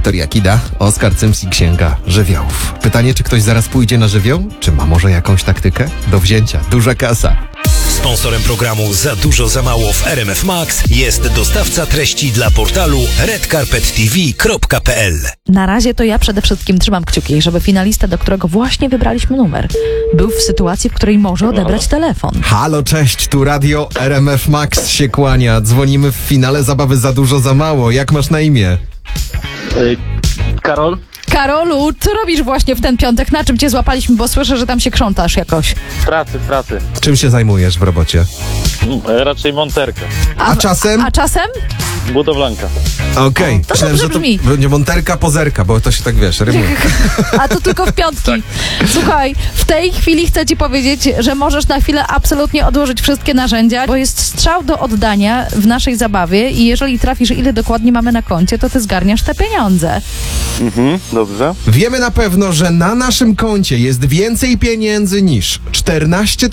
Wiktoria Kida, Oskar Cymsik, Księga Żywiołów. Pytanie, czy ktoś zaraz pójdzie na żywioł? Czy ma może jakąś taktykę? Do wzięcia duża kasa. Sponsorem programu Za dużo, za mało w RMF Max jest dostawca treści dla portalu redcarpettv.pl. Na razie to ja przede wszystkim trzymam kciuki, żeby finalista, do którego właśnie wybraliśmy numer, był w sytuacji, w której może odebrać telefon. Halo, cześć, tu radio RMF Max się kłania. Dzwonimy w finale zabawy Za dużo, za mało. Jak masz na imię? Karol? Karolu, co robisz właśnie w ten piątek? Na czym cię złapaliśmy, bo słyszę, że tam się krzątasz jakoś. W pracy. Czym się zajmujesz w robocie? Raczej monterka. A czasem? A czasem? Budowlanka. Okej, to myślałem, dobrze że to brzmi. będzie monterka, pozerka, bo to się tak, wiesz, rymuje. A to tylko w piątki. Słuchaj, w tej chwili chcę ci powiedzieć, że możesz na chwilę absolutnie odłożyć wszystkie narzędzia, bo jest strzał do oddania w naszej zabawie i jeżeli trafisz, ile dokładnie mamy na koncie, to ty zgarniasz te pieniądze. Dobrze. Wiemy na pewno, że na naszym koncie jest więcej pieniędzy niż 14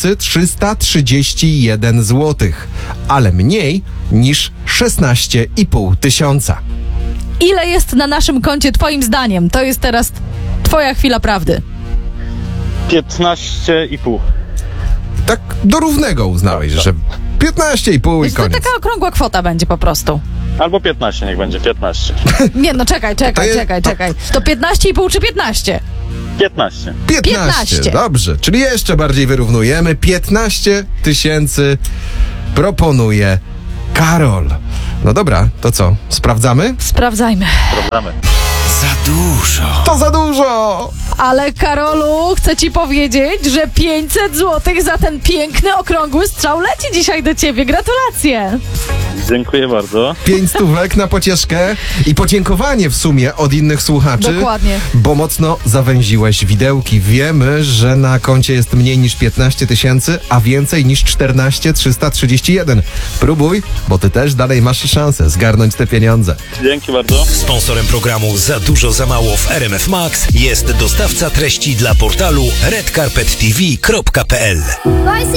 331 zł, ale mniej niż 16,5 tysiąca. Ile jest na naszym koncie twoim zdaniem? To jest teraz twoja chwila prawdy. 15,5. Tak do równego uznałeś, że 15,5 i To koniec. taka okrągła kwota będzie po prostu. Albo 15, niech będzie 15. Nie, no czekaj. To 15,5 czy 15? 15. 15, dobrze, czyli jeszcze bardziej wyrównujemy. 15 tysięcy proponuje Karol. No dobra, to co, sprawdzamy? Sprawdzajmy. Problemy. Za dużo. To za dużo! Ale Karolu, chcę ci powiedzieć, że 500 zł za ten piękny, okrągły strzał leci dzisiaj do ciebie. Gratulacje! Dziękuję bardzo. 5 stówek na pocieszkę i podziękowanie w sumie od innych słuchaczy. Dokładnie. Bo mocno zawęziłeś widełki. Wiemy, że na koncie jest mniej niż 15 tysięcy, a więcej niż 14 331. Próbuj, bo ty też dalej masz szansę zgarnąć te pieniądze. Dzięki bardzo. Sponsorem programu Za dużo, za mało w RMF Max jest dostawca treści dla portalu redcarpettv.pl. Voice